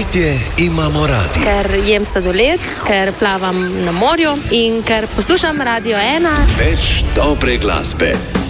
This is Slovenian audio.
Poletje imamo radi. Ker jem sladoled, ker plavam na morju in ker poslušam Radio 1. Več dobre glasbe.